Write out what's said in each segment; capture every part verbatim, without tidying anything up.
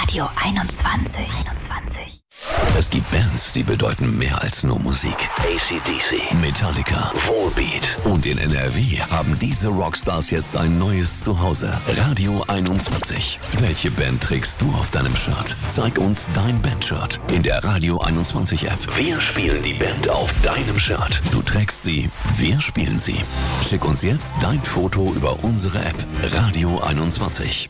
Radio einundzwanzig. einundzwanzig. Es gibt Bands, die bedeuten mehr als nur Musik. A C D C, Metallica, Volbeat. Und in N R W haben diese Rockstars jetzt ein neues Zuhause. Radio einundzwanzig. Welche Band trägst du auf deinem Shirt? Zeig uns dein Bandshirt in der Radio einundzwanzig App. Wir spielen die Band auf deinem Shirt. Du trägst sie, wir spielen sie. Schick uns jetzt dein Foto über unsere App. Radio einundzwanzig.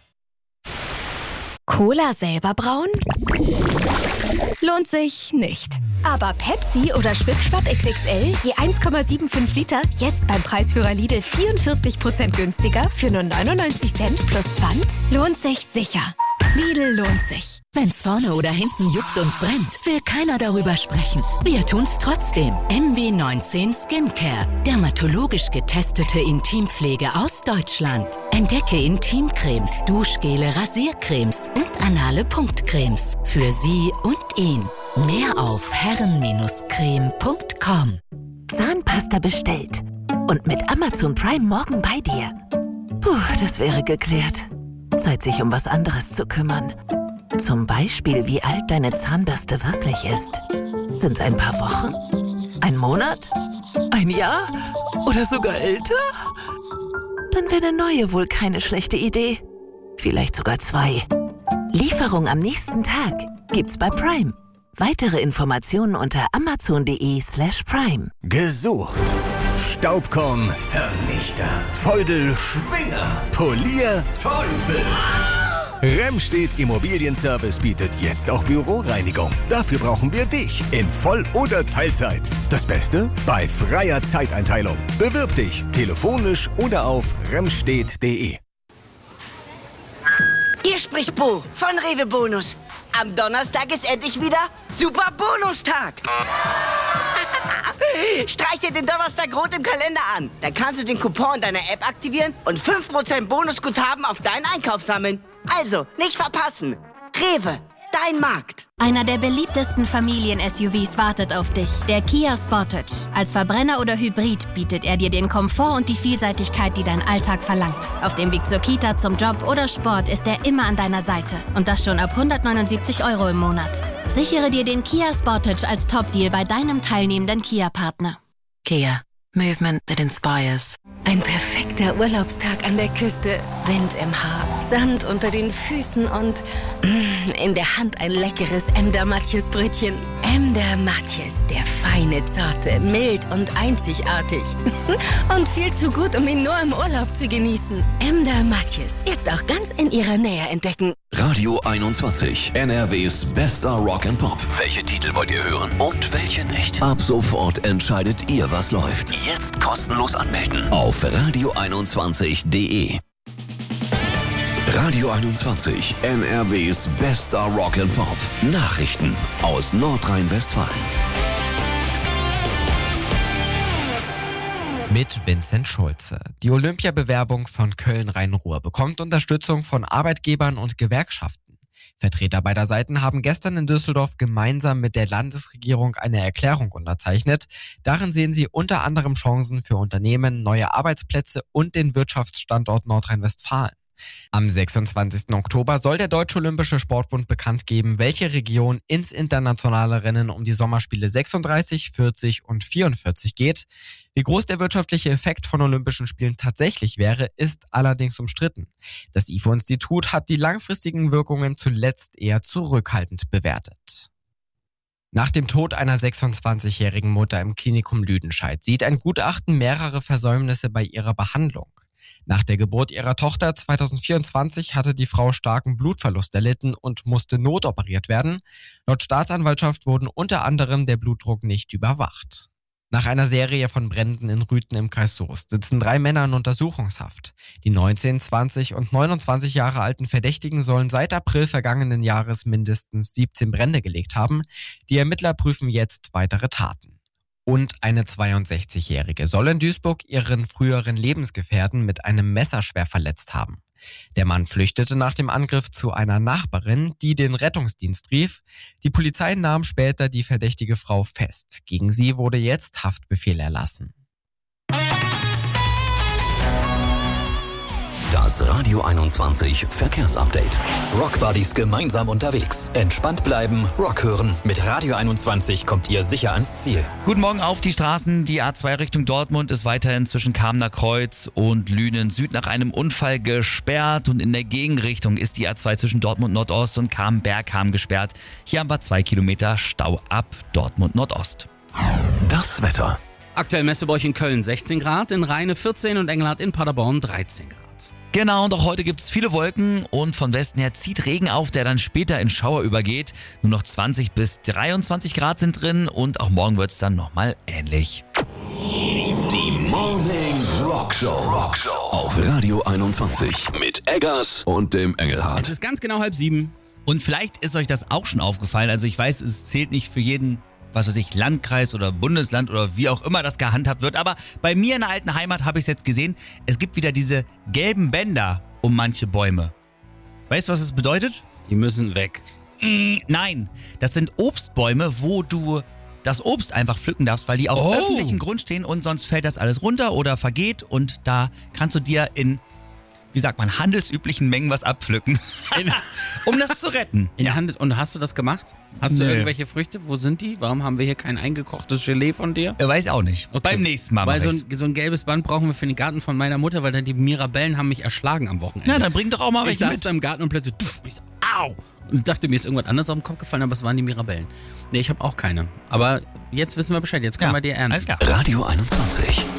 Cola selber brauen? Lohnt sich nicht. Aber Pepsi oder Schwipschwapp X X L je eins Komma fünfundsiebzig Liter jetzt beim Preisführer Lidl vierundvierzig Prozent günstiger für nur neunundneunzig Cent plus Pfand? Lohnt sich sicher. Lidl lohnt sich. Wenn's vorne oder hinten juckt und brennt, will keiner darüber sprechen. Wir tun's trotzdem. M W neunzehn Skincare. Dermatologisch getestete Intimpflege aus Deutschland. Entdecke Intimcremes, Duschgele, Rasiercremes und anale Punktcremes. Für Sie und ihn. Mehr auf herren creme punkt com. Zahnpasta bestellt. Und mit Amazon Prime morgen bei dir. Puh, das wäre geklärt. Zeit, sich um was anderes zu kümmern. Zum Beispiel, wie alt deine Zahnbürste wirklich ist. Sind's ein paar Wochen? Ein Monat? Ein Jahr? Oder sogar älter? Dann wäre eine neue wohl keine schlechte Idee. Vielleicht sogar zwei. Lieferung am nächsten Tag gibt's bei Prime. Weitere Informationen unter amazon.de slash prime. Gesucht. Staubkornvernichter. Feudelschwinger. Polierteufel. Remstedt Immobilienservice bietet jetzt auch Büroreinigung. Dafür brauchen wir dich in Voll- oder Teilzeit. Das Beste? Bei freier Zeiteinteilung. Bewirb dich telefonisch oder auf remstedt punkt de. Hier spricht Bo von Rewe Bonus. Am Donnerstag ist endlich wieder Super Bonustag. Streich dir den Donnerstag rot im Kalender an. Dann kannst du den Coupon in deiner App aktivieren und fünf Prozent Bonusguthaben auf deinen Einkauf sammeln. Also, nicht verpassen. Rewe, dein Markt. Einer der beliebtesten Familien-S U Vs wartet auf dich, der Kia Sportage. Als Verbrenner oder Hybrid bietet er dir den Komfort und die Vielseitigkeit, die dein Alltag verlangt. Auf dem Weg zur Kita, zum Job oder Sport ist er immer an deiner Seite. Und das schon ab hundertneunundsiebzig Euro im Monat. Sichere dir den Kia Sportage als Top-Deal bei deinem teilnehmenden Kia-Partner. Kia. Movement that inspires. Ein perfekter Urlaubstag an der Küste. Wind im Haar, Sand unter den Füßen und mm, in der Hand ein leckeres Emder Matjes Brötchen. Emder Matjes, der feine, zarte, mild und einzigartig. Und viel zu gut, um ihn nur im Urlaub zu genießen. Emder Matjes, jetzt auch ganz in ihrer Nähe entdecken. Radio einundzwanzig, N R Ws bester Rock and Pop. Welche Titel wollt ihr hören und welche nicht? Ab sofort entscheidet ihr, was läuft. Jetzt kostenlos anmelden auf radio einundzwanzig punkt de. Radio einundzwanzig, N R Ws bester Rock and Pop. Nachrichten aus Nordrhein-Westfalen. Mit Vincent Schulze. Die Olympiabewerbung von Köln-Rhein-Ruhr bekommt Unterstützung von Arbeitgebern und Gewerkschaften. Vertreter beider Seiten haben gestern in Düsseldorf gemeinsam mit der Landesregierung eine Erklärung unterzeichnet. Darin sehen sie unter anderem Chancen für Unternehmen, neue Arbeitsplätze und den Wirtschaftsstandort Nordrhein-Westfalen. Am sechsundzwanzigsten Oktober soll der Deutsche Olympische Sportbund bekannt geben, welche Region ins internationale Rennen um die Sommerspiele sechsunddreißig, vierzig und vierundvierzig geht. Wie groß der wirtschaftliche Effekt von Olympischen Spielen tatsächlich wäre, ist allerdings umstritten. Das I F O-Institut hat die langfristigen Wirkungen zuletzt eher zurückhaltend bewertet. Nach dem Tod einer sechsundzwanzigjährigen Mutter im Klinikum Lüdenscheid sieht ein Gutachten mehrere Versäumnisse bei ihrer Behandlung. Nach der Geburt ihrer Tochter zweitausendvierundzwanzig hatte die Frau starken Blutverlust erlitten und musste notoperiert werden. Laut Staatsanwaltschaft wurden unter anderem der Blutdruck nicht überwacht. Nach einer Serie von Bränden in Rüthen im Kreis Soest sitzen drei Männer in Untersuchungshaft. Die neunzehn, zwanzig und neunundzwanzig Jahre alten Verdächtigen sollen seit April vergangenen Jahres mindestens siebzehn Brände gelegt haben. Die Ermittler prüfen jetzt weitere Taten. Und eine zweiundsechzigjährige soll in Duisburg ihren früheren Lebensgefährten mit einem Messer schwer verletzt haben. Der Mann flüchtete nach dem Angriff zu einer Nachbarin, die den Rettungsdienst rief. Die Polizei nahm später die verdächtige Frau fest. Gegen sie wurde jetzt Haftbefehl erlassen. Das Radio einundzwanzig Verkehrsupdate. Rockbuddies gemeinsam unterwegs. Entspannt bleiben, Rock hören. Mit Radio einundzwanzig kommt ihr sicher ans Ziel. Guten Morgen auf die Straßen. Die A zwei Richtung Dortmund ist weiterhin zwischen Kamener Kreuz und Lünen Süd nach einem Unfall gesperrt. Und in der Gegenrichtung ist die A zwei zwischen Dortmund Nordost und Kamen-Bergham gesperrt. Hier haben wir zwei Kilometer Stau ab Dortmund Nordost. Das Wetter. Aktuell Messebäuch in Köln sechzehn Grad, in Rheine vierzehn und Engelhardt in Paderborn dreizehn Grad. Genau, und auch heute gibt es viele Wolken und von Westen her zieht Regen auf, der dann später in Schauer übergeht. Nur noch zwanzig bis dreiundzwanzig Grad sind drin und auch morgen wird es dann nochmal ähnlich. Die Morning Rock Show. Rock Show auf Radio einundzwanzig mit Eggers und dem Engelhardt. Es ist ganz genau halb sieben. Und vielleicht ist euch das auch schon aufgefallen. Also ich weiß, es zählt nicht für jeden, was weiß ich, Landkreis oder Bundesland oder wie auch immer das gehandhabt wird. Aber bei mir in der alten Heimat habe ich es jetzt gesehen. Es gibt wieder diese gelben Bänder um manche Bäume. Weißt du, was das bedeutet? Die müssen weg. Nein, das sind Obstbäume, wo du das Obst einfach pflücken darfst, weil die auf Oh. öffentlichem Grund stehen und sonst fällt das alles runter oder vergeht und da kannst du dir in, wie sagt man, handelsüblichen Mengen was abpflücken, um das zu retten. In der Hand. Und hast du das gemacht? Hast du Nö. irgendwelche Früchte? Wo sind die? Warum haben wir hier kein eingekochtes Gelee von dir? Er weiß auch nicht. Okay. Beim nächsten Mal Weil mach so ich's. ein, so ein gelbes Band brauchen wir für den Garten von meiner Mutter, weil dann die Mirabellen haben mich erschlagen am Wochenende. Na, dann bring doch auch mal ich welche saß mit. da im Garten und plötzlich, tuff, ich, au! Und dachte, mir ist irgendwas anderes auf den Kopf gefallen, aber es waren die Mirabellen. Nee, ich habe auch keine. Aber jetzt wissen wir Bescheid, jetzt können Ja, wir dir ernten. alles klar. Radio einundzwanzig.